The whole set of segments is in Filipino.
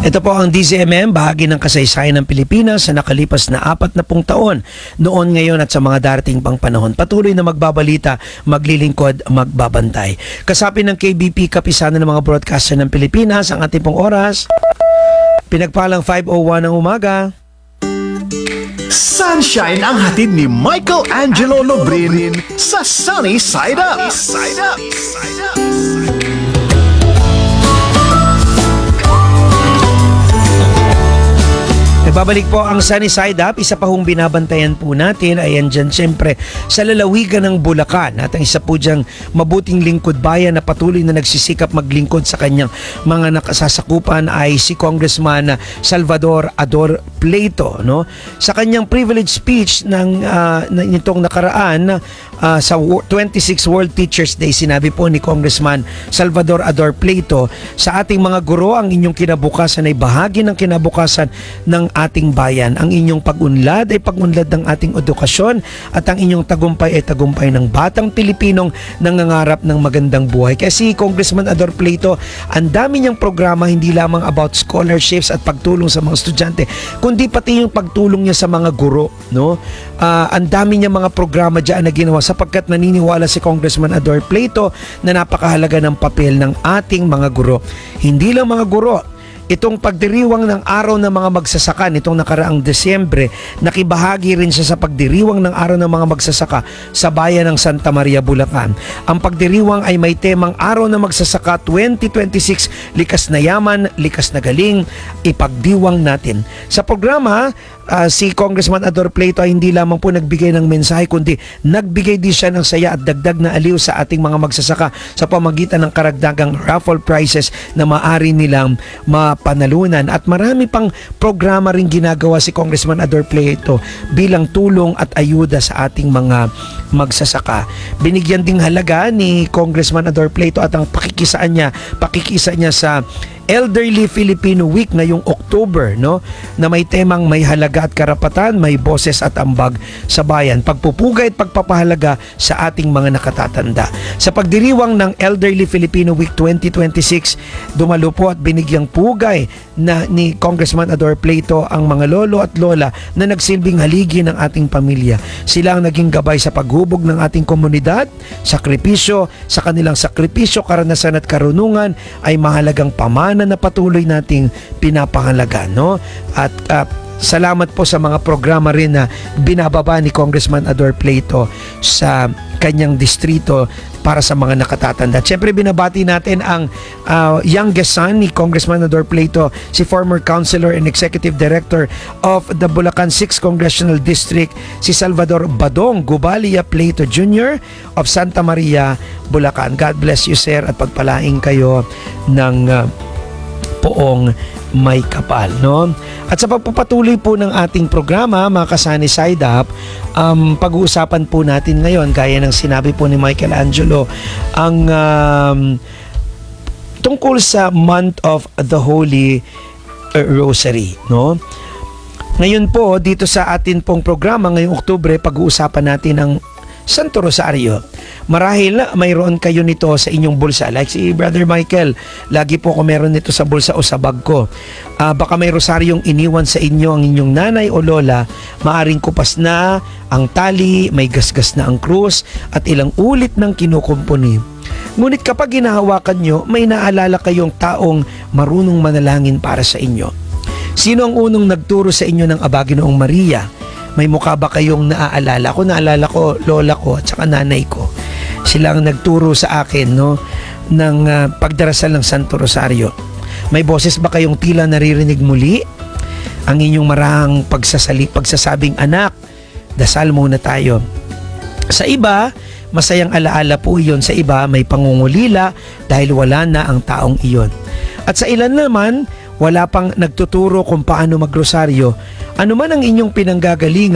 Ito po ang DZMM, bahagi ng kasaysayan ng Pilipinas sa nakalipas na 40 taon, noon, ngayon at sa mga darating pang panahon. Patuloy na magbabalita, maglilingkod, magbabantay. Kasapi ng KBP, kapisanan ng mga broadcaster ng Pilipinas, ang ating pong oras, pinagpalang 5:01 ng umaga. Sunshine ang hatid ni Michael Angelo Lobrin sa Sunny Side Up. Babalik po ang Sunny Side Up. Isa pa hong binabantayan po natin ay andyan siyempre sa lalawigan ng Bulacan. At ang isa po dyang mabuting lingkod bayan na patuloy na nagsisikap maglingkod sa kanyang mga nakasasakupan ay si Congressman Salvador Ador Pleito. No? Sa kanyang privilege speech nitong nakaraan sa 26 World Teachers Day, sinabi po ni Congressman Salvador Ador Pleito, sa ating mga guro, ang inyong kinabukasan ay bahagi ng kinabukasan ng ating bayan. Ang inyong pag-unlad ay pag-unlad ng ating edukasyon at ang inyong tagumpay ay tagumpay ng batang Pilipinong nangangarap ng magandang buhay. Kasi Congressman Ador Pleito, ang dami niyang programa, hindi lamang about scholarships at pagtulong sa mga estudyante, kundi pati yung pagtulong niya sa mga guro. No? Ang dami niyang mga programa dyan na ginawa sapagkat naniniwala si Congressman Ador Pleito na napakahalaga ng papel ng ating mga guro. Hindi lang mga guro, itong pagdiriwang ng araw ng mga magsasaka nitong nakaraang Desyembre, nakibahagi rin siya sa pagdiriwang ng araw ng mga magsasaka sa bayan ng Santa Maria, Bulacan. Ang pagdiriwang ay may temang Araw ng Magsasaka 2026, Likas na Yaman, Likas na Galing, Ipagdiwang Natin. Sa programa, si Congressman Ador Pleito ay hindi lamang po nagbigay ng mensahe, kundi nagbigay din siya ng saya at dagdag na aliw sa ating mga magsasaka sa pamagitan ng karagdagang raffle prizes na maaari nilang mapanalunan. At marami pang programa rin ginagawa si Congressman Ador Pleito bilang tulong at ayuda sa ating mga magsasaka. Binigyan ding halaga ni Congressman Ador Pleito at ang pakikisa niya sa Elderly Filipino Week ngayong October, no, na may temang may halaga at karapatan, may boses at ambag sa bayan, pagpupugay at pagpapahalaga sa ating mga nakatatanda. Sa pagdiriwang ng Elderly Filipino Week 2026, dumalo po at binigyang pugay ni Congressman Ador Pleito ang mga lolo at lola na nagsilbing haligi ng ating pamilya. Sila ang naging gabay sa paghubog ng ating komunidad, sakripisyo, sa kanilang sakripisyo, karanasan at karunungan ay mahalagang pamana na patuloy nating pinapahalaga, no? At salamat po sa mga programa rin na binababa ni Congressman Ador Pleito sa kanyang distrito para sa mga nakatatanda. Siyempre binabati natin ang youngest son ni Congressman Ador Pleito, si former Councilor and Executive Director of the Bulacan 6th Congressional District, si Salvador Badong Gubalia Pleito Jr. of Santa Maria, Bulacan. God bless you, sir, at pagpalaing kayo ng poong may kapal, no? At sa pagpapatuloy po ng ating programa, mga ka-Sunny Side Up, pag-uusapan po natin ngayon, gaya ng sinabi po ni Michael Angelo, ang tungkol sa month of the Holy Rosary, no? Ngayon po, dito sa atin pong programa ngayong Oktubre, pag-uusapan natin ang Santo Rosario. Marahil mayroon kayo nito sa inyong bulsa. Like si Brother Michael, lagi po ko meron nito sa bulsa o sa bag ko. Baka may rosaryong iniwan sa inyo ang inyong nanay o lola, maaring kupas na ang tali, may gasgas na ang krus, at ilang ulit ng kinukumpuni. Ngunit kapag ginahawakan nyo, may naalala kayong taong marunong manalangin para sa inyo. Sino ang unong nagturo sa inyo ng Aba Ginoong Maria? May mukha ba kayong naaalala? Naalala ko lola ko at saka nanay ko. Sila ang nagturo sa akin, no, ng pagdarasal ng Santo Rosario. May boses ba kayong tila naririnig muli? Ang inyong marahang pagsasabing, anak, dasal muna tayo. Sa iba, masayang alaala po iyon. Sa iba, may pangungulila dahil wala na ang taong iyon. At sa ilan naman, wala pang nagtuturo kung paano magrosaryo. Ano man ang inyong pinanggagalingan,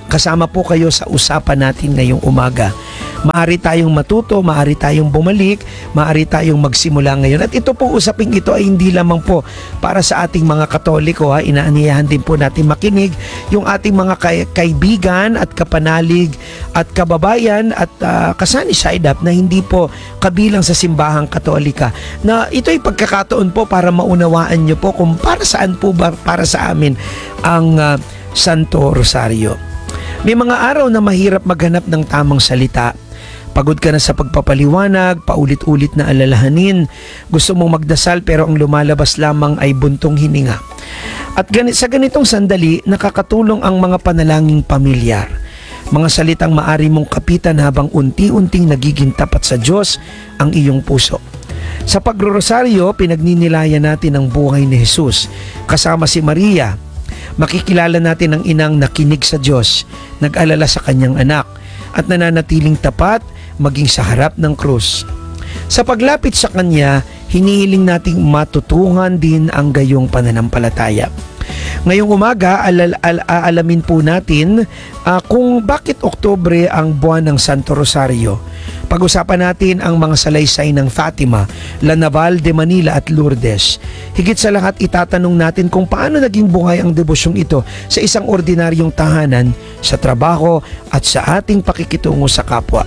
kasama po kayo sa usapan natin ngayong umaga. Maaari tayong matuto, maaari tayong bumalik, maaari tayong magsimula ngayon. At ito po, usaping ito ay hindi lamang po para sa ating mga Katoliko. Inaaniyahan din po natin makinig yung ating mga kaibigan at kapanalig at kababayan at kasani side up na hindi po kabilang sa simbahang Katolika. Na ito ay pagkakataon po para maunawaan nyo po kung para saan po ba para sa amin ang Santo Rosario. May mga araw na mahirap maghanap ng tamang salita. Pagod ka na sa pagpapaliwanag, paulit-ulit na alalahanin. Gusto mong magdasal pero ang lumalabas lamang ay buntong hininga. At sa ganitong sandali, nakakatulong ang mga panalangin pamilyar. Mga salitang maari mong kapitan habang unti-unting nagiging tapat sa Diyos ang iyong puso. Sa pagrorosaryo, pinagninilayan natin ang buhay ni Jesus. Kasama si Maria, makikilala natin ang inang nakinig sa Diyos, nag-alala sa kanyang anak, at nananatiling tapat maging sa harap ng krus. Sa paglapit sa Kanya, hinihiling nating matutungan din ang gayong pananampalataya. Ngayong umaga, aalamin po natin kung bakit Oktubre ang buwan ng Santo Rosario. Pag-usapan natin ang mga salaysay ng Fatima, La Naval de Manila at Lourdes. Higit sa lahat, itatanong natin kung paano naging buhay ang debosyong ito sa isang ordinaryong tahanan, sa trabaho at sa ating pakikitungo sa kapwa.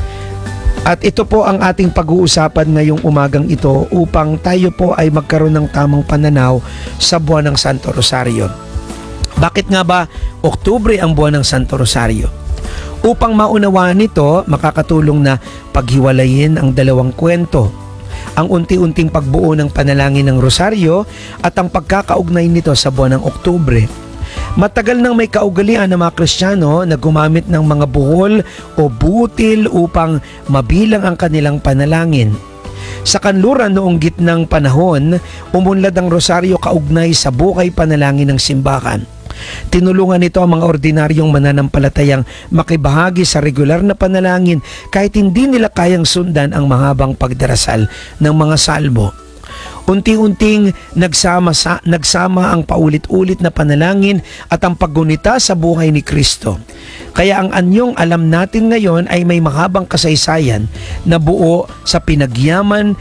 At ito po ang ating pag-uusapan ngayong umagang ito upang tayo po ay magkaroon ng tamang pananaw sa buwan ng Santo Rosario. Bakit nga ba Oktubre ang buwan ng Santo Rosario? Upang maunawaan nito, makakatulong na paghiwalayin ang dalawang kwento. Ang unti-unting pagbuo ng panalangin ng Rosario at ang pagkakaugnay nito sa buwan ng Oktubre. Matagal nang may kaugalian ng mga Kristiyano na gumamit ng mga buhol o butil upang mabilang ang kanilang panalangin. Sa kanluran noong gitnang panahon, umunlad ang rosaryo kaugnay sa buhay panalangin ng simbahan. Tinulungan nito ang mga ordinaryong mananampalatayang makibahagi sa regular na panalangin kahit hindi nila kayang sundan ang mahabang pagdarasal ng mga salmo. Unti-unting nagsama ang paulit-ulit na panalangin at ang paggunita sa buhay ni Kristo. Kaya ang anyong alam natin ngayon ay may mahabang kasaysayan na buo sa pinagyaman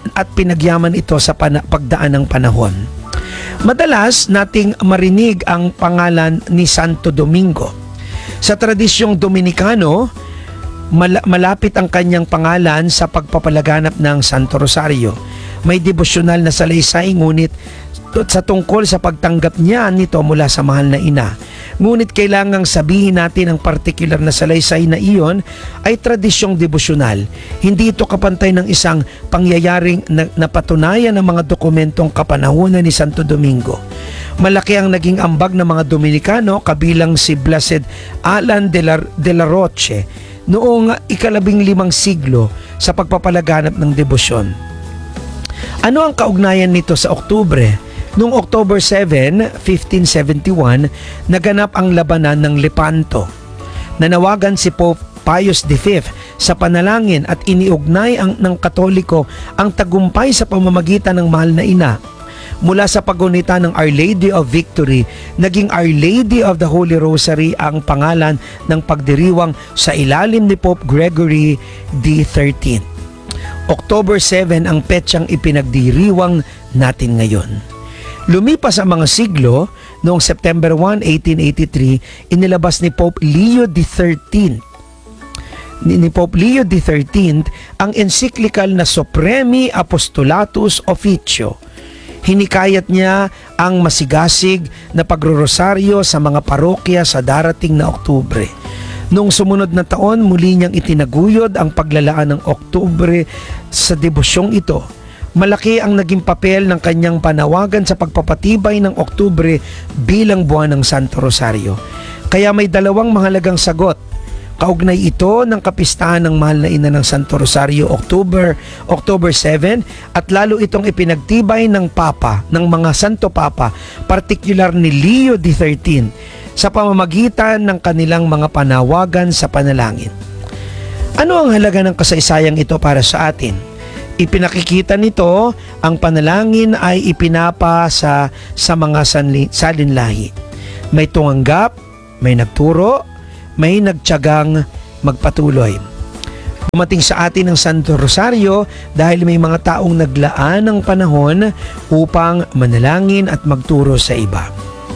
ito sa pagdaan ng panahon. Madalas nating marinig ang pangalan ni Santo Domingo. Sa tradisyong Dominikano, malapit ang kanyang pangalan sa pagpapalaganap ng Santo Rosario. May devosyonal na salaysay ngunit sa tungkol sa pagtanggap niya nito mula sa mahal na ina. Ngunit kailangang sabihin natin ang partikular na salaysay na iyon ay tradisyong devosyonal. Hindi ito kapantay ng isang pangyayaring napatunayan ng mga dokumentong kapanahunan ni Santo Domingo. Malaki ang naging ambag ng mga Dominikano kabilang si Blessed Alan de la Roche noong ika-15 siglo sa pagpapalaganap ng debosyon. Ano ang kaugnayan nito sa Oktubre? Noong October 7, 1571, naganap ang labanan ng Lepanto. Nanawagan si Pope Pius V sa panalangin at iniugnay ng Katoliko ang tagumpay sa pamamagitan ng mahal na ina. Mula sa pagunita ng Our Lady of Victory, naging Our Lady of the Holy Rosary ang pangalan ng pagdiriwang sa ilalim ni Pope Gregory XIII. October 7 ang petsang ipinagdiriwang natin ngayon. Lumipas ang mga siglo, noong September 1, 1883, inilabas ni Pope Leo XIII ang encyclical na Supremi Apostolatus Officio. Hinikayat niya ang masigasig na pagrorosaryo sa mga parokya sa darating na Oktubre. Noong sumunod na taon, muli niyang itinaguyod ang paglalaan ng Oktubre sa debosyong ito. Malaki ang naging papel ng kanyang panawagan sa pagpapatibay ng Oktubre bilang buwan ng Santo Rosario. Kaya may dalawang mahalagang sagot. Kaugnay ito ng kapistahan ng mahal na ina ng Santo Rosario October 7 at lalo itong ipinagtibay ng mga Santo Papa, partikular ni Leo XIII sa pamamagitan ng kanilang mga panawagan sa panalangin. Ano ang halaga ng kasaysayang ito para sa atin? Ipinakikita nito ang panalangin ay ipinapa sa mga salinlahi. May tumanggap, may nagturo, may nagtiyagang magpatuloy. Dumating sa atin ang Santo Rosario dahil may mga taong naglaan ng panahon upang manalangin at magturo sa iba.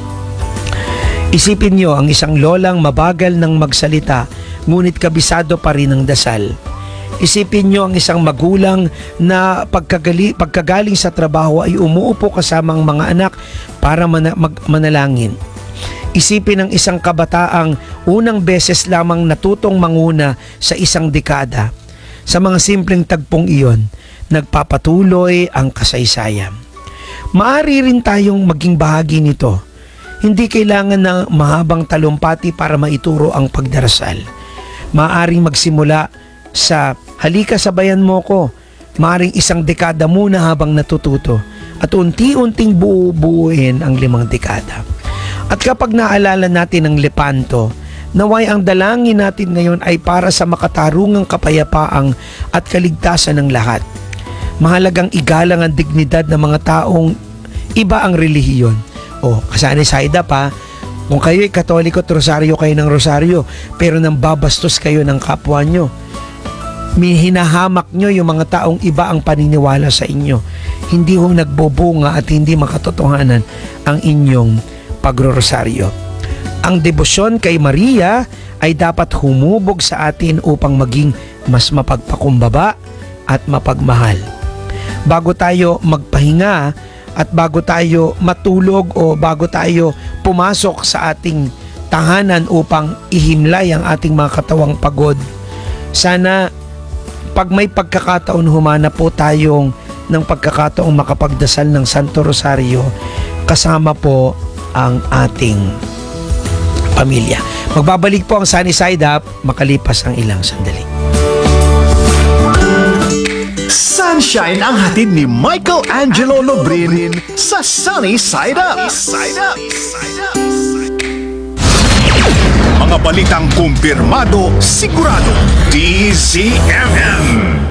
Isipin niyo ang isang lolang mabagal ng magsalita ngunit kabisado pa rin ang dasal. Isipin niyo ang isang magulang na pagkagaling sa trabaho ay umuupo kasamang mga anak para manalangin. Isipin ang isang kabataang unang beses lamang natutong manguna sa isang dekada. Sa mga simpleng tagpong iyon, nagpapatuloy ang kasaysayan. Maari rin tayong maging bahagi nito. Hindi kailangan ng mahabang talumpati para maituro ang pagdarasal. Maaring magsimula sa halika sabayan mo ko. Maaring isang dekada muna habang natututo at unti-unting buuin ang 5 dekada. At kapag naalala natin ang Lepanto, naway ang dalangin natin ngayon ay para sa makatarungang kapayapaang at kaligtasan ng lahat. Mahalagang igalang ang dignidad ng mga taong iba ang relihiyon. Kasani Saida pa, kung kayo ay Katoliko at rosaryo kayo ng rosaryo, pero nang babastos kayo ng kapwa nyo, hinahamak nyo yung mga taong iba ang paniniwala sa inyo. Hindi ho nagbubunga at hindi makatotohanan ang inyong pagrorosaryo. Ang debosyon kay Maria ay dapat humubog sa atin upang maging mas mapagpakumbaba at mapagmahal. Bago tayo magpahinga at bago tayo matulog o bago tayo pumasok sa ating tahanan upang ihimlay ang ating mga katawang pagod, sana pag may pagkakataon humanap po tayong ng pagkakataong makapagdasal ng Santo Rosario kasama po ang ating pamilya. Magbabalik po ang Sunny Side Up makalipas ang ilang sandali. Sunshine ang hatid ni Michael Angelo Lobrin sa Sunny Side Up. Mga balitang kumpirmado, sigurado, DZMM.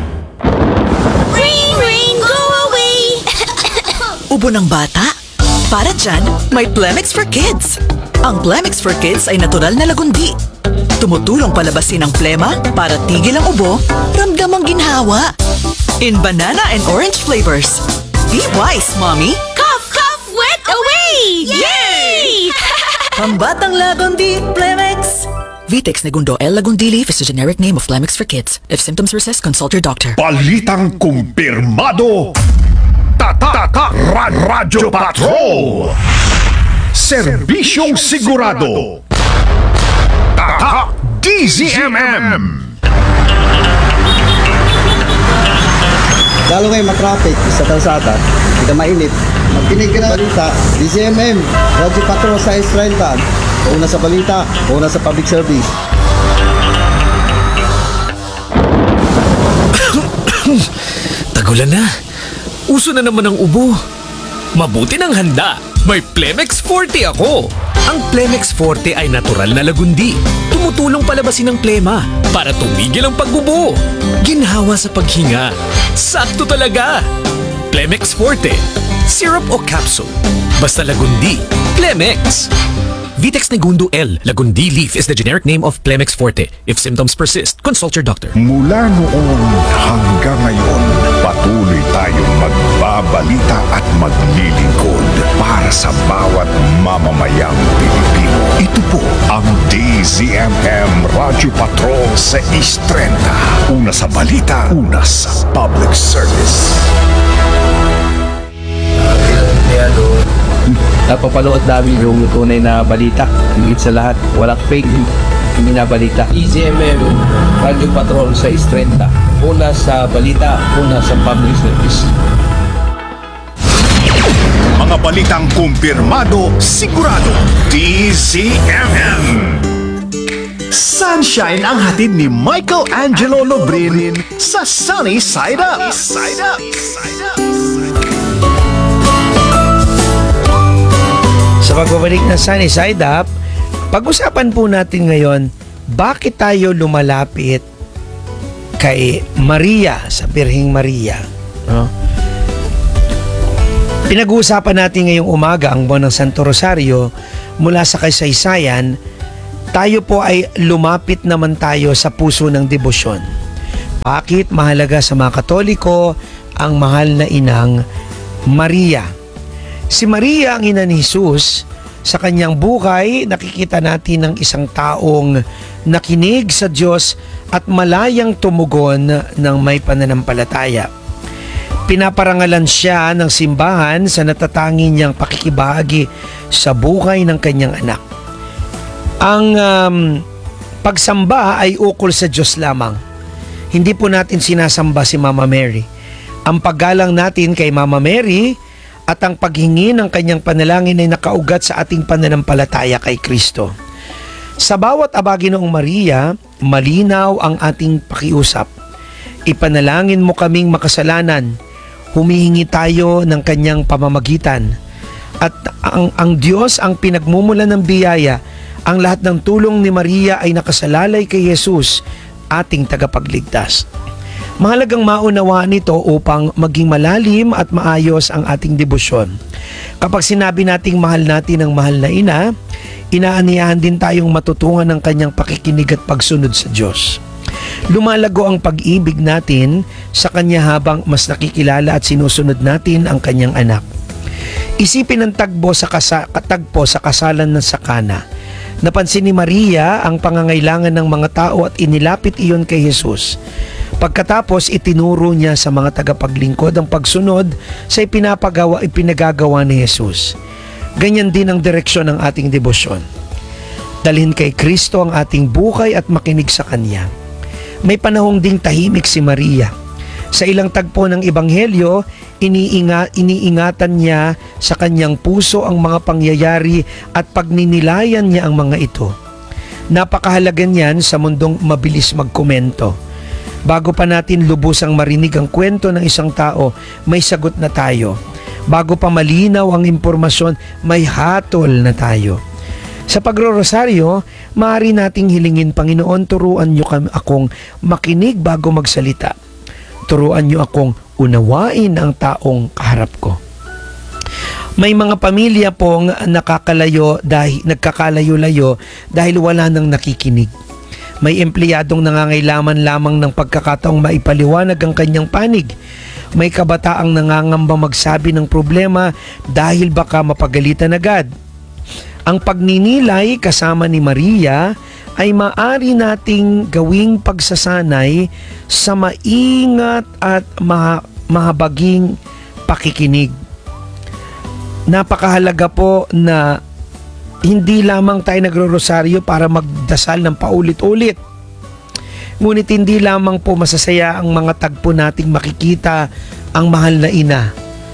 Rain, rain, go away! Ubo ng bata? Para dyan, may Plemix for Kids. Ang Plemix for Kids ay natural na lagundi. Tumutulong palabasin ang plema para tigil ang ubo, ramdam ang ginhawa. In banana and orange flavors. Be wise, Mommy! Cough, cough, wet away! Yay! Pambatang lagundi, Plemix! Vitex Negundo L. Lagundi Leaf is the generic name of Plemix for Kids. If symptoms persist, consult your doctor. Balitang kumpirmado, Radyo Patrol. Serbisyong sigurado, DZMM. Lalo ngayon matraffic sa kalsada, hindi mainit. Magkinig ka na balita, DZMM, Radyo Patrol sa S30. Una sa balita, una sa public service. Tagulan na. Uso na naman ang ubo. Mabuti ng handa. May Plemix Forte ako. Ang Plemix Forte ay natural na lagundi. Tumutulong palabasin ang plema para tumigil ang pag-ubo. Ginhawa sa paghinga. Sakto talaga. Plemix Forte. Syrup o capsule. Basta lagundi. Plemix. Vitex Negundo L. Lagundi Leaf is the generic name of Plemix Forte. If symptoms persist, consult your doctor. Mula noon hanggang ngayon, patuloy tayong magbabalita at maglilingkod para sa bawat mamamayang Pilipino. Ito po ang DZMM Radyo Patrol sa East 30. Una sa balita, una sa public service. Napapanood namin yung tunay na balita. Higit sa lahat, walang fake binabalita. EZMM, Radyo Patrol sa Istrenta. Una sa balita, una sa public service. Mga balitang kumpirmado, sigurado, DZMM. Sunshine ang hatid ni Michael Angelo Lobrin sa Sunny Side Up. Sa pagbabalik ng Sunny Side Up, pag-usapan po natin ngayon, bakit tayo lumalapit kay Maria, sa Birheng Maria? No? Pinag-uusapan natin ngayong umaga ang buwan ng Santo Rosario mula sa kasaysayan. tayo po ay lumapit naman tayo sa puso ng debosyon. Bakit mahalaga sa mga Katoliko ang mahal na inang Maria? Si Maria ang ina ni Jesus. Sa kanyang buhay, nakikita natin ng isang taong nakinig sa Diyos at malayang tumugon ng may pananampalataya. Pinaparangalan siya ng simbahan sa natatangi niyang pakikibahagi sa buhay ng kanyang anak. Ang pagsamba ay ukol sa Diyos lamang. Hindi po natin sinasamba si Mama Mary. Ang paggalang natin kay Mama Mary at ang paghingi ng kanyang panalangin ay nakaugat sa ating pananampalataya kay Kristo. Sa bawat abagi noong Maria, malinaw ang ating pakiusap. Ipanalangin mo kaming makasalanan. Humihingi tayo ng kanyang pamamagitan. At ang Diyos ang pinagmumulan ng biyaya. Ang lahat ng tulong ni Maria ay nakasalalay kay Jesus, ating tagapagligtas. Mahalagang maunawaan ito upang maging malalim at maayos ang ating debosyon. Kapag sinabi nating mahal natin ang mahal na ina, inaaniyahan din tayong matutungan ng kanyang pakikinig at pagsunod sa Diyos. Lumalago ang pag-ibig natin sa kanya habang mas nakikilala at sinusunod natin ang kanyang anak. Isipin ang tagpo sa kasalan ng sakana. Napansin ni Maria ang pangangailangan ng mga tao at inilapit iyon kay Jesus. Pagkatapos itinuro niya sa mga tagapaglingkod ang pagsunod sa ipinagagawa ni Jesus. Ganyan din ang direksyon ng ating debosyon. Dalhin kay Kristo ang ating buhay at makinig sa Kanya. May panahong ding tahimik si Maria. Sa ilang tagpo ng Ebanghelyo, iniingatan niya sa kanyang puso ang mga pangyayari at pagninilayan niya ang mga ito. Napakahalaga niyan sa mundong mabilis magkomento. Bago pa natin lubusang marinig ang kwento ng isang tao, may sagot na tayo. Bago pa malinaw ang impormasyon, may hatol na tayo. Sa pagrorosaryo, maaari nating hilingin, Panginoon, turuan niyo akong makinig bago magsalita. Turuan niyo akong unawain ang taong kaharap ko. May mga pamilya pong nagkakalayo-layo dahil wala nang nakikinig. May empleyadong nangangailangan lamang ng pagkakataong maipaliwanag ang kanyang panig. May kabataang nangangamba magsabi ng problema dahil baka mapagalitan agad. Ang pagninilay kasama ni Maria ay maaari nating gawing pagsasanay sa maingat at mahabaging pakikinig. Napakahalaga po na hindi lamang tayo nagro-rosaryo para magdasal ng paulit-ulit. Ngunit hindi lamang po masasaya ang mga tagpo nating makikita ang mahal na ina.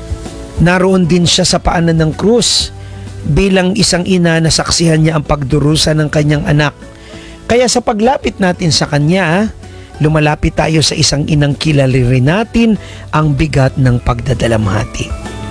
Naroon din siya sa paanan ng krus bilang isang ina na saksihan niya ang pagdurusa ng kanyang anak. Kaya sa paglapit natin sa kanya, lumalapit tayo sa isang inang kilala rin natin ang bigat ng pagdadalamhati.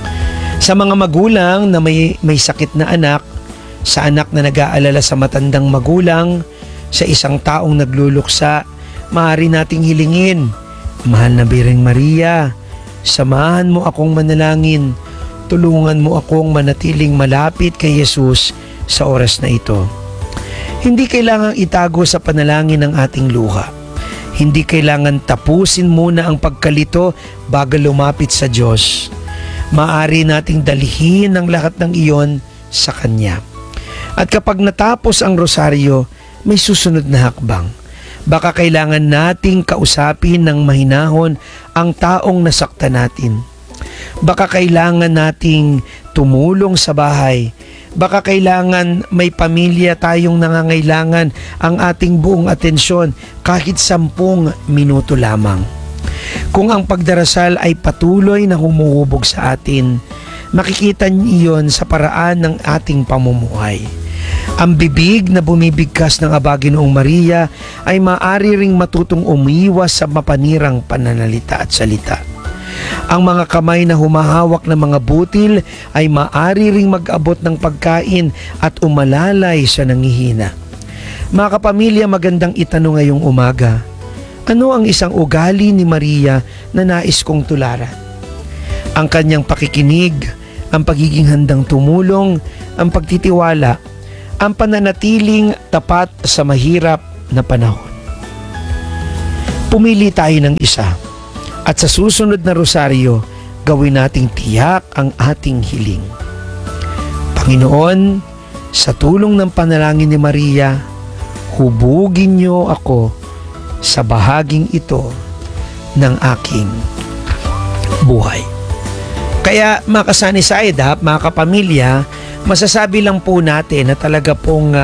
Sa mga magulang na may sakit na anak, sa anak na nag-aalala sa matandang magulang, sa isang taong nagluluksa, maaari nating hilingin, Mahal na Birheng Maria, samahan mo akong manalangin, tulungan mo akong manatiling malapit kay Jesus sa oras na ito. Hindi kailangang itago sa panalangin ang ating luha. Hindi kailangan tapusin muna ang pagkalito bago lumapit sa Diyos. Maaari nating dalhin ang lahat ng iyon sa Kanya. At kapag natapos ang rosaryo, may susunod na hakbang. Baka kailangan nating kausapin ng mahinahon ang taong nasaktan natin. Baka kailangan nating tumulong sa bahay. Baka kailangan may pamilya tayong nangangailangan ang ating buong atensyon kahit 10 minuto lamang. Kung ang pagdarasal ay patuloy na humuhubog sa atin, makikita niyon sa paraan ng ating pamumuhay. Ang bibig na bumibigkas ng Aba Ginoong Maria ay maaari ring matutong umiwas sa mapanirang pananalita at salita. Ang mga kamay na humahawak ng mga butil ay maaari ring mag-abot ng pagkain at umalalay sa nangihina. Mga kapamilya, magandang itanong ngayong umaga, ano ang isang ugali ni Maria na nais kong tularan? Ang kanyang pakikinig, ang pagiging handang tumulong, ang pagtitiwala, ang pananatiling tapat sa mahirap na panahon. Pumili tayo ng isa at sa susunod na rosaryo, gawin nating tiyak ang ating hiling. Panginoon, sa tulong ng panalangin ni Maria, hubugin niyo ako sa bahaging ito ng aking buhay. Kaya mga kasani-side, mga kapamilya, masasabi lang po natin na talaga pong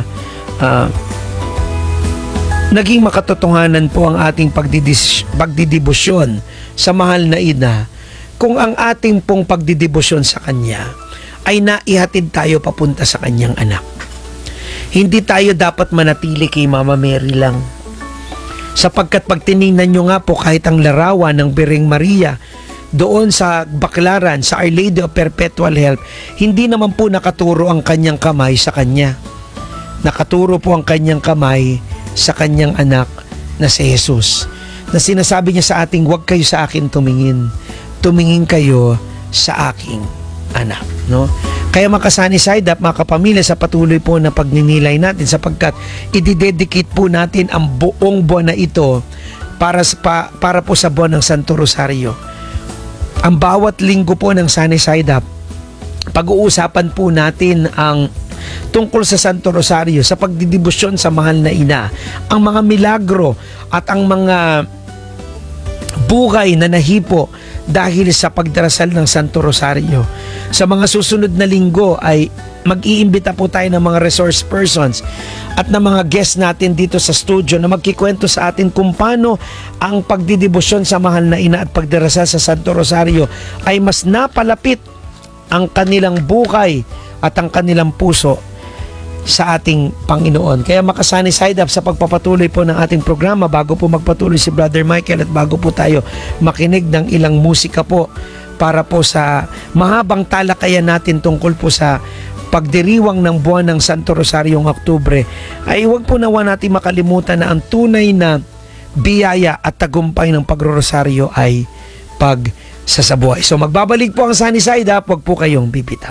naging makatotohanan po ang ating pagdidibusyon sa mahal na ina kung ang ating pong pagdidibusyon sa Kanya ay naihatid tayo papunta sa Kanyang anak. Hindi tayo dapat manatili kay Mama Mary lang. Sapagkat pag tinignan nyo nga po kahit ang larawan ng Birheng Maria doon sa Baklaran, sa Our Lady of Perpetual Help, hindi naman po nakaturo ang kanyang kamay sa kanya. Nakaturo po ang kanyang kamay sa kanyang anak na si Jesus. Na sinasabi niya sa ating, huwag kayo sa akin tumingin. Tumingin kayo sa aking anak. No? Kaya makasani-side up, mga kapamilya, sa patuloy po na pagninilay natin sapagkat ididedicate po natin ang buong buwan na ito para po sa buwan ng Santo Rosario. Ang bawat linggo po ng Sunny Side Up, pag-uusapan po natin ang tungkol sa Santo Rosario, sa pagdidibusyon sa mahal na ina, ang mga milagro at ang mga buhay na nahipo dahil sa pagdarasal ng Santo Rosario. Sa mga susunod na linggo ay mag-iimbita po tayo ng mga resource persons at ng mga guests natin dito sa studio na magkikwento sa atin kung paano ang pagdidibusyon sa mahal na ina at pagdarasal sa Santo Rosario ay mas napalapit ang kanilang buhay at ang kanilang puso sa ating Panginoon. Kaya makasani side up sa pagpapatuloy po ng ating programa bago po magpatuloy si Brother Michael at bago po tayo makinig ng ilang musika po para po sa mahabang talakayan natin tungkol po sa pagdiriwang ng buwan ng Santo Rosario ng Oktubre, ay huwag po nawa natin makalimutan na ang tunay na biyaya at tagumpay ng pagrorosaryo ay pagsasabuhay. So magbabalik po ang Sunny Side Up, huwag po kayong bibitaw.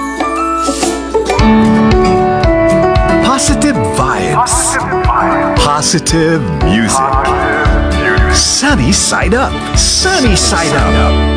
Positive vibes. Positive music. Sunny side up. Sunny side up.